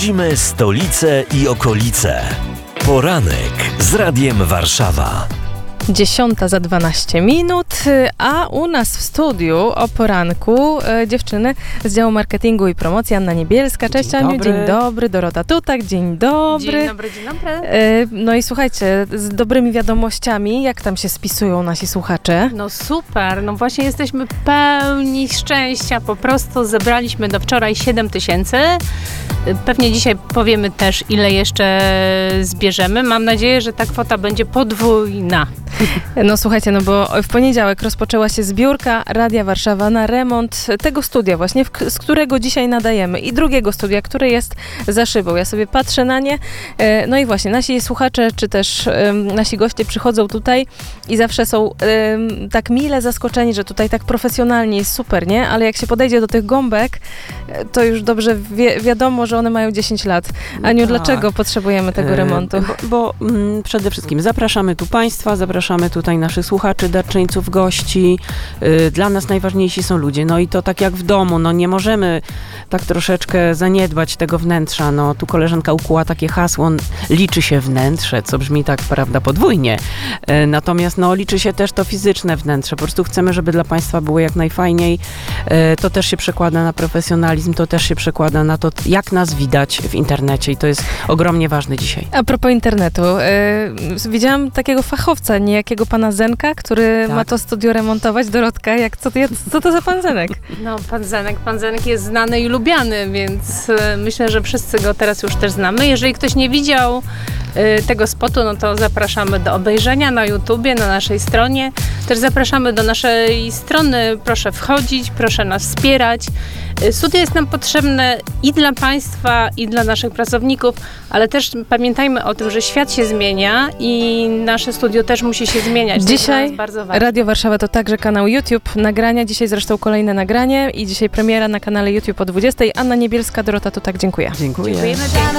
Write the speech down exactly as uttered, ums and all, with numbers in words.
Budzimy stolicę i okolice. Poranek z Radiem Warszawa. Dziesiąta za dwanaście minut, a u nas w studiu o poranku e, dziewczyny z działu marketingu i promocji, Anna Niebielska. Cześć Dzień Aniu, dobry. dzień dobry, Dorota Tutak, dzień dobry. Dzień dobry, dzień dobry. E, no i słuchajcie, z dobrymi wiadomościami, jak tam się spisują nasi słuchacze? No super, no właśnie jesteśmy pełni szczęścia, po prostu zebraliśmy do wczoraj siedem tysięcy. Pewnie dzisiaj powiemy też, ile jeszcze zbierzemy. Mam nadzieję, że ta kwota będzie podwójna. No słuchajcie, no bo w poniedziałek rozpoczęła się zbiórka Radia Warszawa na remont tego studia właśnie, w, z którego dzisiaj nadajemy, i drugiego studia, które jest za szybą. Ja sobie patrzę na nie, e, no i właśnie nasi słuchacze, czy też e, nasi goście przychodzą tutaj i zawsze są e, tak mile zaskoczeni, że tutaj tak profesjonalnie jest super, nie? Ale jak się podejdzie do tych gąbek, e, to już dobrze wie, wiadomo, że one mają dziesięć lat. Aniu, Tak. dlaczego potrzebujemy tego remontu? E, Bo, bo mm, przede wszystkim zapraszamy tu Państwa, zapraszamy tutaj naszych słuchaczy, darczyńców, gości. Y, Dla nas najważniejsi są ludzie. No i to tak jak w domu, no nie możemy tak troszeczkę zaniedbać tego wnętrza. No tu koleżanka ukuła takie hasło, liczy się wnętrze, co brzmi tak, prawda, podwójnie. Y, Natomiast no liczy się też to fizyczne wnętrze. Po prostu chcemy, żeby dla Państwa było jak najfajniej. Y, To też się przekłada na profesjonalizm, to też się przekłada na to, jak nas widać w internecie i to jest ogromnie ważne dzisiaj. A propos internetu, yy, widziałam takiego fachowca, niejakiego pana Zenka, który Tak. ma to studio remontować. Dorotka, jak, co, to, co to za pan Zenek? No, pan Zenek, pan Zenek jest znany i lubiany, więc e, myślę, że wszyscy go teraz już też znamy. Jeżeli ktoś nie widział e, tego spotu, no to zapraszamy do obejrzenia na YouTubie, na naszej stronie. Też zapraszamy do naszej strony, proszę wchodzić, proszę nas wspierać. E, Studio jest nam potrzebne i dla Państwa, i dla naszych pracowników, ale też pamiętajmy o tym, że świat się zmienia i nasze studio też musi się zmieniać. To jest dla Dzisiaj nas bardzo ważne. Radio Warszawa to także kanał YouTube, nagrania, dzisiaj zresztą kolejne nagranie i dzisiaj premiera na kanale YouTube o dwudziestej. Anna Niebielska, Dorota Tutak, dziękuję. Dziękuję. Dziękujemy pięknie.